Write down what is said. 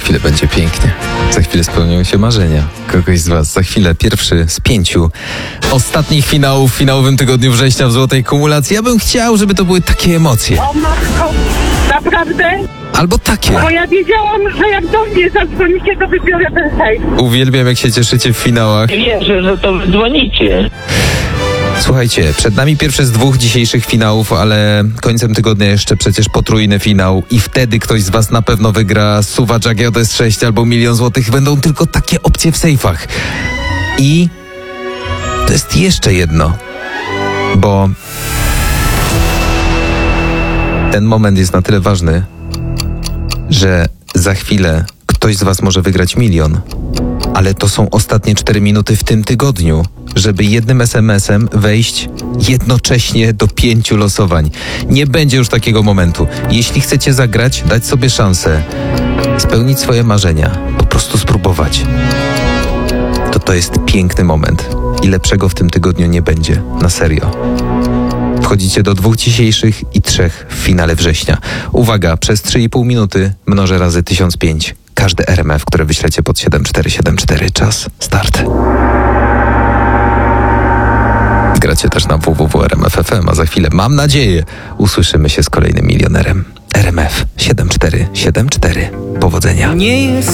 chwilę będzie pięknie. Za chwilę spełnią się marzenia kogoś z was. Za chwilę pierwszy z 5 ostatnich finałów w finałowym tygodniu września w Złotej Kumulacji. Ja bym chciał, żeby to były takie emocje. O matko, naprawdę? Albo takie. Bo ja wiedziałam, że jak do mnie zadzwonicie, to wybiorę ten sejf. Uwielbiam, jak się cieszycie w finałach. Wierzę, że to dzwonicie. Słuchajcie, przed nami pierwszy z 2 dzisiejszych finałów, ale końcem tygodnia jeszcze przecież potrójny finał i wtedy ktoś z was na pewno wygra SUV Jaguar S6 albo 1 000 000 złotych. Będą tylko takie opcje w sejfach. I to jest jeszcze jedno, bo ten moment jest na tyle ważny, że za chwilę ktoś z was może wygrać 1 000 000, ale to są ostatnie 4 minuty w tym tygodniu, żeby jednym SMS-em wejść jednocześnie do 5 losowań. Nie będzie już takiego momentu. Jeśli chcecie zagrać, dać sobie szansę, spełnić swoje marzenia, po prostu spróbować, to jest piękny moment i lepszego w tym tygodniu nie będzie. Na serio. Wchodzicie do 2 dzisiejszych i 3 w finale września. Uwaga, przez 3,5 minuty mnożę razy 1005. Każde RMF, które wyślecie pod 7474. Czas, start. Gracie też na www.rmf.fm, a za chwilę, mam nadzieję, usłyszymy się z kolejnym milionerem. RMF 7474. Powodzenia. Nie jest